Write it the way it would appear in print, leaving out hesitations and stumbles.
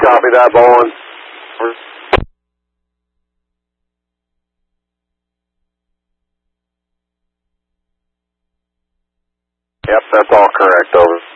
Copy that, Bowen. Yep, that's all correct, over.